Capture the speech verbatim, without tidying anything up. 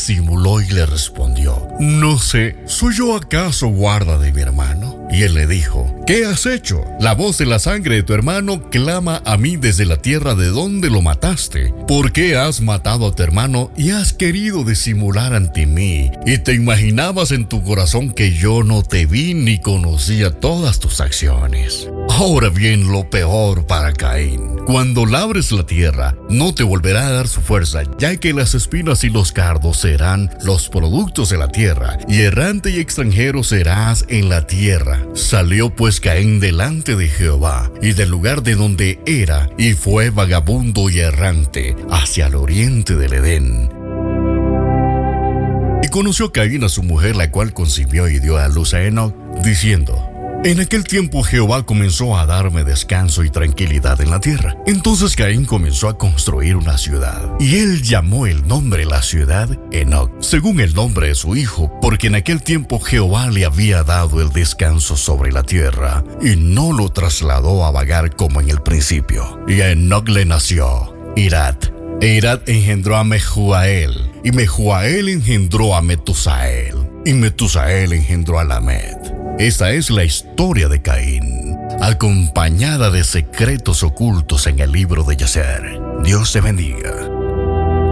disimuló y le respondió: no sé, ¿soy yo acaso guarda de mi hermano? Y él le dijo: ¿qué has hecho? La voz de la sangre de tu hermano clama a mí desde la tierra de donde lo mataste. ¿Por qué has matado a tu hermano y has querido disimular ante mí? Y te imaginabas en tu corazón que yo no te vi ni conocía todas tus acciones. Ahora bien, lo peor para Caín: cuando labres la tierra, no te volverá a dar su fuerza, ya que las espinas y los cardos serán los productos de la tierra, y errante y extranjero serás en la tierra. Salió pues Caín delante de Jehová, y del lugar de donde era, y fue vagabundo y errante hacia el oriente del Edén. Y conoció Caín a su mujer, la cual concibió y dio a luz a Enoc, diciendo: en aquel tiempo Jehová comenzó a darme descanso y tranquilidad en la tierra. Entonces Caín comenzó a construir una ciudad, y él llamó el nombre de la ciudad Enoc, según el nombre de su hijo, porque en aquel tiempo Jehová le había dado el descanso sobre la tierra, y no lo trasladó a vagar como en el principio. Y a Enoc le nació Irad, e Irad engendró a Mehujael, y Mehujael engendró a Metusael, y Metusael engendró a Lamed. Esta es la historia de Caín, acompañada de secretos ocultos en el libro de Yacer. Dios te bendiga.